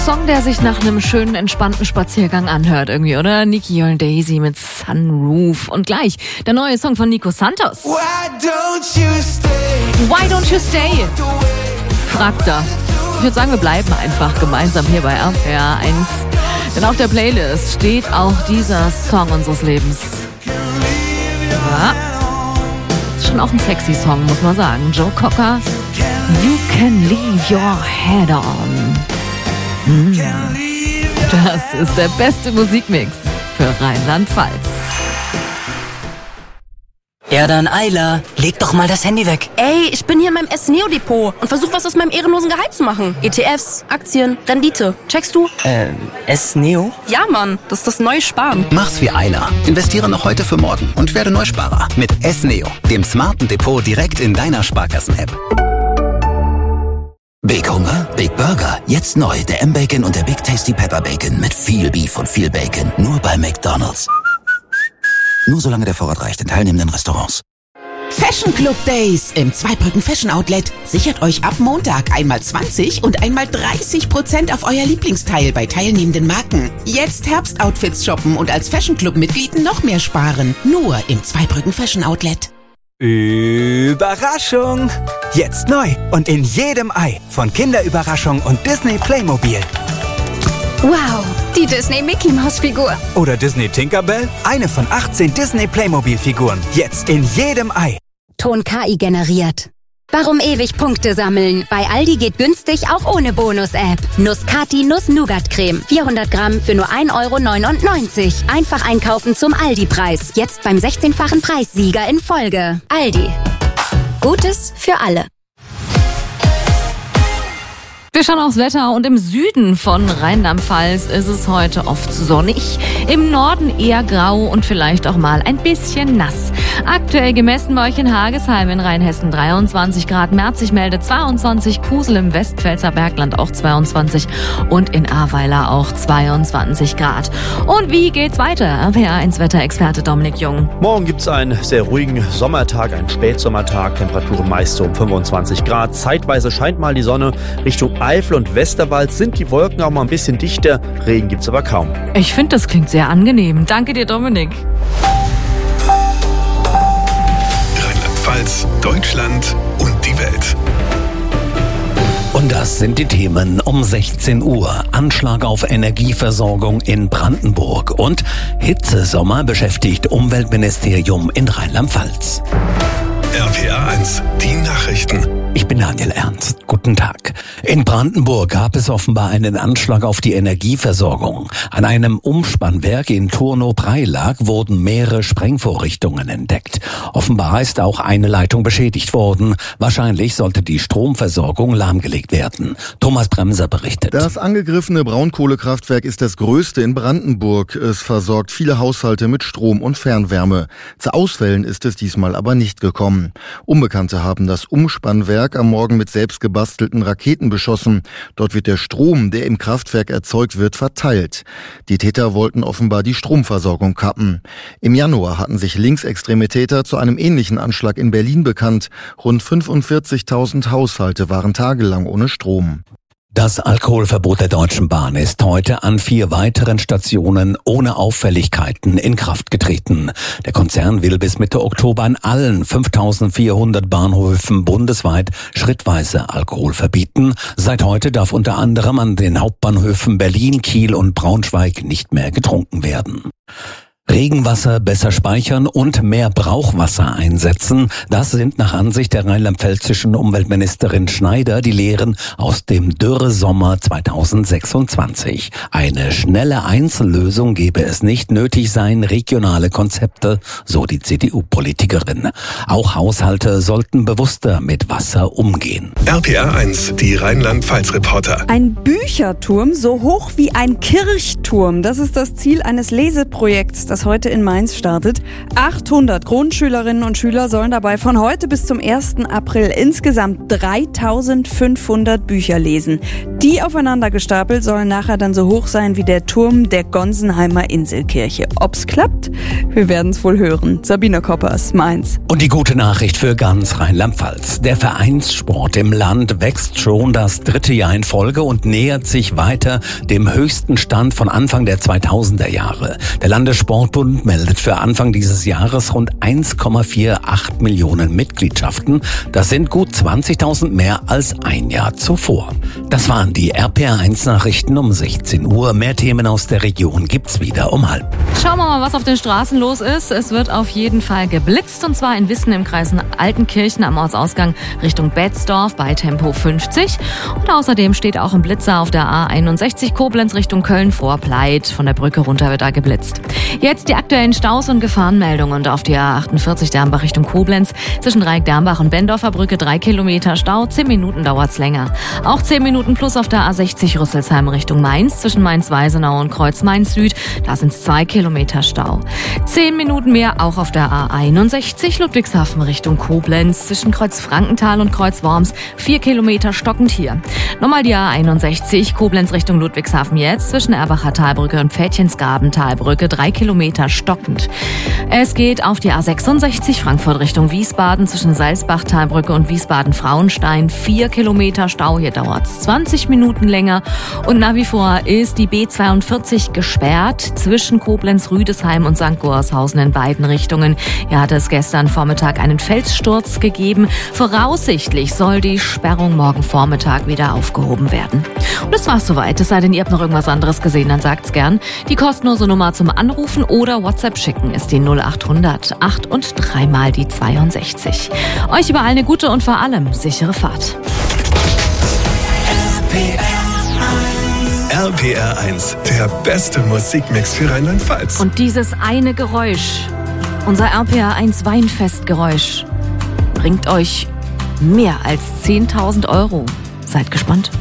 Song, der sich nach einem schönen, entspannten Spaziergang anhört irgendwie, oder? Nikki und Daisy mit Sunroof. Und gleich der neue Song von Nico Santos. Why don't you stay? Fragt er. Ich würde sagen, wir bleiben einfach gemeinsam hier bei RPR 1. Denn auf der Playlist steht auch dieser Song unseres Lebens. Ja. Ist schon auch ein sexy Song, muss man sagen. Joe Cocker, You Can Leave Your Head On. Das ist der beste Musikmix für Rheinland-Pfalz. Ja dann, Ayla, leg doch mal das Handy weg. Ey, ich bin hier in meinem S-Neo-Depot und versuch was aus meinem ehrenlosen Gehalt zu machen. ETFs, Aktien, Rendite. Checkst du? S-Neo? Ja, Mann, das ist das neue Sparen. Mach's wie Ayla. Investiere noch heute für morgen und werde Neusparer mit S-Neo, dem smarten Depot direkt in deiner Sparkassen-App. Big Hunger? Big Burger. Jetzt neu, der M-Bacon und der Big Tasty Pepper Bacon mit viel Beef und viel Bacon. Nur bei McDonald's. Nur solange der Vorrat reicht in teilnehmenden Restaurants. Fashion Club Days im Zweibrücken Fashion Outlet sichert euch ab Montag einmal 20 und einmal 30% auf euer Lieblingsteil bei teilnehmenden Marken. Jetzt Herbstoutfits shoppen und als Fashion Club Mitglied noch mehr sparen. Nur im Zweibrücken Fashion Outlet. Überraschung! Jetzt neu und in jedem Ei von Kinderüberraschung und Disney Playmobil. Wow, die Disney Mickey Maus Figur. Oder Disney Tinkerbell, eine von 18 Disney Playmobil Figuren. Jetzt in jedem Ei. Ton KI generiert. Warum ewig Punkte sammeln? Bei Aldi geht günstig auch ohne Bonus-App. Nuss-Kati Nuss-Nougat-Creme. 400 Gramm für nur 1,99 €. Einfach einkaufen zum Aldi-Preis. Jetzt beim 16-fachen Preissieger in Folge. Aldi. Gutes für alle. Wir schauen aufs Wetter und im Süden von Rheinland-Pfalz ist es heute oft sonnig. Im Norden eher grau und vielleicht auch mal ein bisschen nass. Aktuell gemessen bei euch in Hagesheim in Rheinhessen 23 Grad, Merzig meldet 22, Kusel im Westpfälzer Bergland auch 22 und in Ahrweiler auch 22 Grad. Und wie geht's weiter? RPR1-Wetterexperte Dominik Jung. Morgen gibt's einen sehr ruhigen Sommertag, einen Spätsommertag, Temperaturen meist so um 25 Grad. Zeitweise scheint mal die Sonne. Richtung Eifel und Westerwald sind die Wolken auch mal ein bisschen dichter. Regen gibt's aber kaum. Ich finde, das klingt sehr angenehm. Danke dir, Dominik. Rheinland-Pfalz, Deutschland und die Welt. Und das sind die Themen um 16 Uhr. Anschlag auf Energieversorgung in Brandenburg und Hitzesommer beschäftigt Umweltministerium in Rheinland-Pfalz. RPR 1, die Nachrichten. Ich bin Daniel Ernst. Guten Tag. In Brandenburg gab es offenbar einen Anschlag auf die Energieversorgung. An einem Umspannwerk in Turnow-Preilag wurden mehrere Sprengvorrichtungen entdeckt. Offenbar ist auch eine Leitung beschädigt worden. Wahrscheinlich sollte die Stromversorgung lahmgelegt werden. Thomas Bremser berichtet. Das angegriffene Braunkohlekraftwerk ist das größte in Brandenburg. Es versorgt viele Haushalte mit Strom und Fernwärme. Zu Ausfällen ist es diesmal aber nicht gekommen. Unbekannte haben das Umspannwerk am Morgen mit selbst gebastelten Raketen beschossen. Dort wird der Strom, der im Kraftwerk erzeugt wird, verteilt. Die Täter wollten offenbar die Stromversorgung kappen. Im Januar hatten sich linksextreme Täter zu einem ähnlichen Anschlag in Berlin bekannt. Rund 45.000 Haushalte waren tagelang ohne Strom. Das Alkoholverbot der Deutschen Bahn ist heute an 4 weiteren Stationen ohne Auffälligkeiten in Kraft getreten. Der Konzern will bis Mitte Oktober an allen 5.400 Bahnhöfen bundesweit schrittweise Alkohol verbieten. Seit heute darf unter anderem an den Hauptbahnhöfen Berlin, Kiel und Braunschweig nicht mehr getrunken werden. Regenwasser besser speichern und mehr Brauchwasser einsetzen. Das sind nach Ansicht der rheinland-pfälzischen Umweltministerin Schneider die Lehren aus dem Dürresommer 2026. Eine schnelle Einzellösung gebe es nicht, nötig seien regionale Konzepte, so die CDU-Politikerin. Auch Haushalte sollten bewusster mit Wasser umgehen. RPR 1, die Rheinland-Pfalz-Reporter. Ein Bücherturm so hoch wie ein Kirchturm. Das ist das Ziel eines Leseprojekts, das das heute in Mainz startet. 800 Grundschülerinnen und Schüler sollen dabei von heute bis zum 1. April insgesamt 3500 Bücher lesen. Die aufeinander gestapelt sollen nachher dann so hoch sein wie der Turm der Gonsenheimer Inselkirche. Ob's klappt? Wir werden's wohl hören. Sabine Koppers, Mainz. Und die gute Nachricht für ganz Rheinland-Pfalz. Der Vereinssport im Land wächst schon das 3. Jahr in Folge und nähert sich weiter dem höchsten Stand von Anfang der 2000er Jahre. Der Landessportbund meldet für Anfang dieses Jahres rund 1,48 Millionen Mitgliedschaften. Das sind gut 20.000 mehr als ein Jahr zuvor. Das waren die RPR1-Nachrichten um 16 Uhr. Mehr Themen aus der Region gibt's wieder um 12:30. Schauen wir mal, was auf den Straßen los ist. Es wird auf jeden Fall geblitzt, und zwar in Wissen im Kreis Altenkirchen am Ortsausgang Richtung Betzdorf bei Tempo 50. Und außerdem steht auch ein Blitzer auf der A61 Koblenz Richtung Köln vor Pleit. Von der Brücke runter wird da geblitzt. Jetzt die aktuellen Staus und Gefahrenmeldungen. Und auf der A48 Dernbach Richtung Koblenz zwischen Dreieck-Dernbach und Bendorfer Brücke 3 Kilometer Stau. 10 Minuten dauert's länger. Auch 10 Minuten plus auf der A60 Rüsselsheim Richtung Mainz zwischen Mainz-Weisenau und Kreuz-Mainz-Süd. Da sind's 2 Kilometer Stau. 10 Minuten mehr auch auf der A61 Ludwigshafen Richtung Koblenz zwischen Kreuz-Frankenthal und Kreuz-Worms. 4 Kilometer stockend hier. Nochmal die A61 Koblenz Richtung Ludwigshafen jetzt zwischen Erbacher Talbrücke und Pfädchensgaben-Talbrücke 3 Kilometer stockend. Es geht auf die A66 Frankfurt Richtung Wiesbaden zwischen Salzbach-Talbrücke und Wiesbaden-Frauenstein. 4 Kilometer Stau, hier dauert's 20 Minuten länger. Und nach wie vor ist die B42 gesperrt zwischen Koblenz-Rüdesheim und St. Gorshausen in beiden Richtungen. Hier hatte es gestern Vormittag einen Felssturz gegeben. Voraussichtlich soll die Sperrung morgen Vormittag wieder aufgehoben werden. Und das war's soweit. Es sei denn, ihr habt noch irgendwas anderes gesehen, dann sagt's gern. Die kostenlose Nummer zum Anrufen oder WhatsApp schicken ist die 0800 8 und 3 mal die 62. Euch überall eine gute und vor allem sichere Fahrt. RPR1, der beste Musikmix für Rheinland-Pfalz. Und dieses eine Geräusch, unser RPR1 Weinfestgeräusch, bringt euch mehr als 10.000 Euro. Seid gespannt.